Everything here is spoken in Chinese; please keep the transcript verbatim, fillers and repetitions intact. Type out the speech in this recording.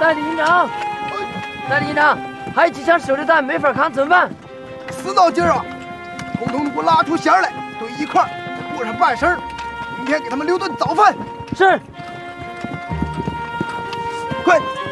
代理营长，代理营长，还有几枪手榴弹没法扛，怎么办？ 死闹劲儿啊！统统给我拉出弦来，堆一块，再过上半身，明天给他们留顿早饭。 是。 快！